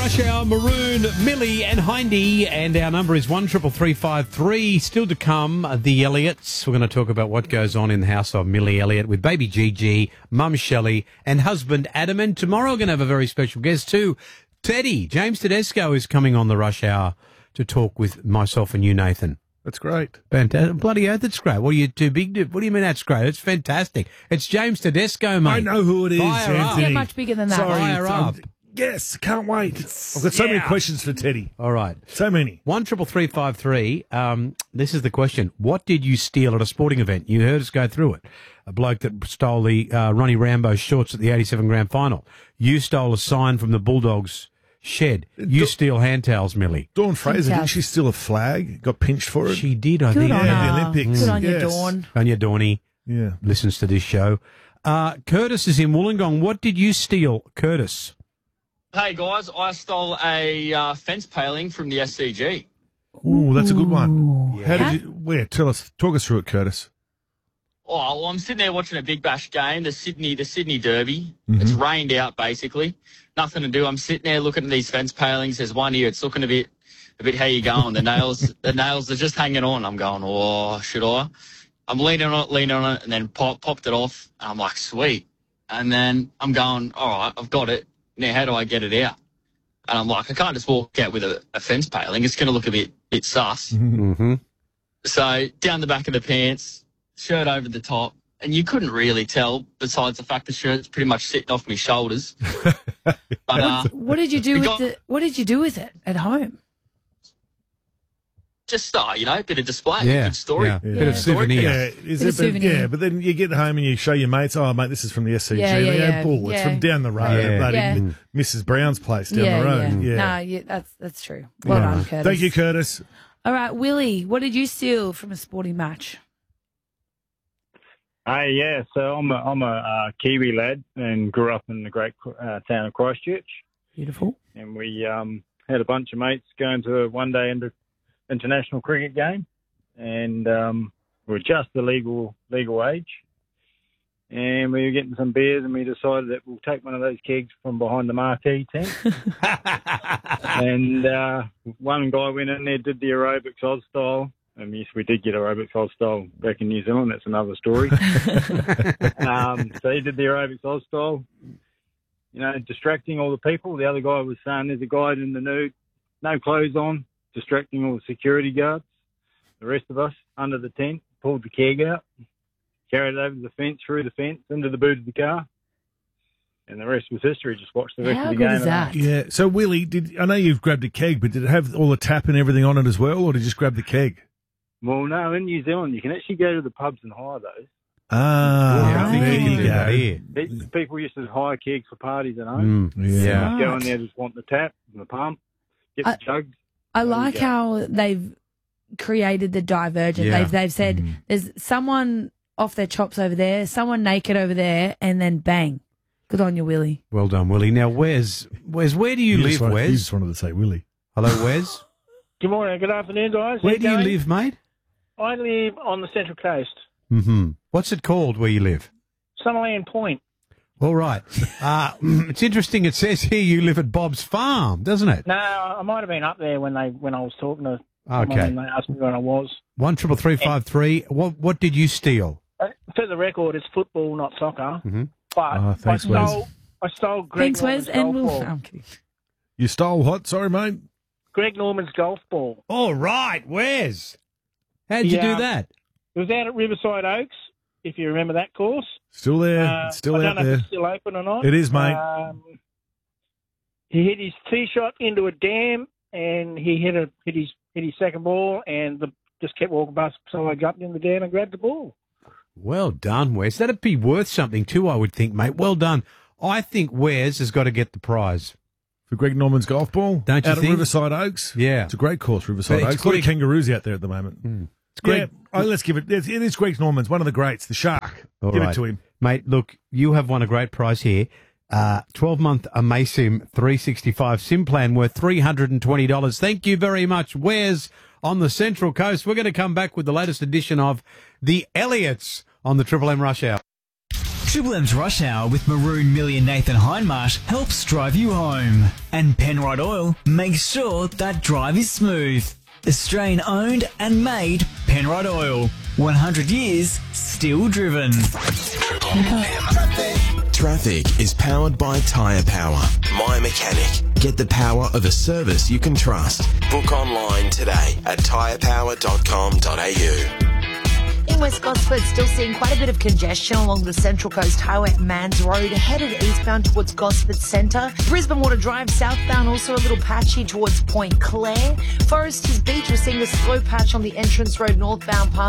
Rush Hour, Maroon, Millie and Hindy, and our number is 133353. Still to come, the Elliots. We're going to talk about what goes on in the house of Millie Elliott with baby Gigi, mum Shelley, and husband Adam. And tomorrow we're going to have a very special guest too. Teddy, James Tedesco is coming on the Rush Hour to talk with myself and you, Nathan. That's great. Fantastic. Bloody oath, it's great. What are you too big to? What do you mean that's great? It's fantastic. It's James Tedesco, mate. I know who it is, Fire up. Anthony. Yeah, much bigger than that. Sorry, Fire up. Yes, can't wait. I've got so many questions for Teddy. All right. So many. 133353. This is the question. What did you steal at a sporting event? You heard us go through it. A bloke that stole the Ronnie Rambo shorts at the 87 grand final. You stole a sign from the Bulldogs shed. You steal hand towels, Millie. Dawn Fraser, didn't she steal a flag? Got pinched for it? She did, I Good think. on Yeah, her. the Olympics. Good on you, Yes. Dawn. Anya Dawny Yeah. listens to this show. Curtis is in Wollongong. What did you steal, Curtis? Hey guys, I stole a fence paling from the SCG. Ooh, that's a good one. Yeah. How did you? Where? Talk us through it, Curtis. Oh, well, I'm sitting there watching a Big Bash game, the Sydney Derby. It's rained out basically, nothing to do. I'm sitting there looking at these fence palings. There's one here. It's looking a bit how you going. The nails are just hanging on. I'm going, oh, should I? I'm leaning on it, and then popped it off. And I'm like, sweet. And then I'm going, all right, I've got it. Now, how do I get it out? And I'm like, I can't just walk out with a fence paling. It's going to look a bit sus. Mm-hmm. So down the back of the pants, shirt over the top, and you couldn't really tell, besides the fact the shirt's pretty much sitting off my shoulders. But What did you do with it at home? just a bit of display, Yeah, good story. yeah. Yeah. Bit of souvenir. Yeah, Bit of souvenir. but then you get home and you show your mates, oh, mate, this is from the SCG. Yeah. Bull, it's Yeah. from down the road, Yeah. bloody Yeah. Mrs. Brown's place down the road. Yeah. No, that's true. Well done, Curtis. Thank you, Curtis. All right, Willie, what did you steal from a sporting match? Hey, yeah. So I'm a Kiwi lad and grew up in the great town of Christchurch. Beautiful. And we had a bunch of mates going to a one-day international cricket game, and we were just the legal age. And we were getting some beers, and we decided that we'll take one of those kegs from behind the marquee tent. And one guy went in there, did the aerobics Oz style. And yes, we did get aerobics Oz style back in New Zealand. That's another story. So he did the aerobics Oz style, distracting all the people. The other guy was saying there's a guy in the nude, no clothes on, distracting all the security guards. The rest of us under the tent pulled the keg out, carried it over the fence, through the fence, into the boot of the car. And the rest was history. Just watch the rest How of the good game. is that? Yeah. So, Willie, I know you've grabbed a keg, but did it have all the tap and everything on it as well, or did you just grab the keg? Well, no, in New Zealand, you can actually go to the pubs and hire those. Yeah, I think there you can you do that go. here. People used to hire kegs for parties at home. Yeah. Go in there, just want the tap and the pump, get the jugs. I There you like go. how they've created the divergent. Yeah. They've said there's someone off their chops over there, someone naked over there, and then bang. Good on you, Willie. Well done, Willie. Now, where do you live, You Wes? just wanted to say Willie. Hello, Wes. Good morning, good afternoon, guys. Where How do you going? live, mate? I live on the Central Coast, Mm-hmm. What's it called where you live? Summerland Point. All right. It's interesting. It says here you live at Bob's Farm, doesn't it? No, I might have been up there when I was talking to someone Okay. and they asked me when I was. 133353. What did you steal? For the record, it's football, not soccer. Mhm. But Oh, thanks, Wes. I stole Greg Thanks, Wes. Norman's And golf we'll. ball. I'm kidding. You stole what? Sorry, mate. Greg Norman's golf ball. All right, Wes. How'd you Yeah. do that? It was out at Riverside Oaks, if you remember that course. Still there. It's still I out don't know if there. it's still open or not. It is, mate. He hit his tee shot into a dam, and he hit his second ball, and just kept walking past. So I jumped in the dam and grabbed the ball. Well done, Wes. That'd be worth something too, I would think, mate. Well done. I think Wes has got to get the prize. For Greg Norman's golf ball. Don't you out think? at Riverside Oaks. Yeah. It's a great course, Riverside But it's Oaks. A lot of Greg- kangaroos out there at the moment. It's Greg. Yeah, let's give it. It is Greg Norman's, one of the greats, the Shark. All give right. it to him. Mate, look, you have won a great prize here. 12-month Amasim 365 SIM plan worth $320. Thank you very much, Wes, on the Central Coast. We're going to come back with the latest edition of The Elliots on the Triple M Rush Hour. Triple M's Rush Hour with Maroon, Millie and Nathan Hindmarsh helps drive you home. And Penrite Oil makes sure that drive is smooth. Australian owned and made Penrite Oil. 100 years, still driven. Traffic is powered by Tyre Power. My Mechanic. Get the power of a service you can trust. Book online today at tyrepower.com.au. In West Gosford, still seeing quite a bit of congestion along the Central Coast Highway at Mans Road, headed eastbound towards Gosford Centre. Brisbane Water Drive southbound, also a little patchy towards Point Clare. Foresters Beach, we're seeing a slow patch on the entrance road northbound past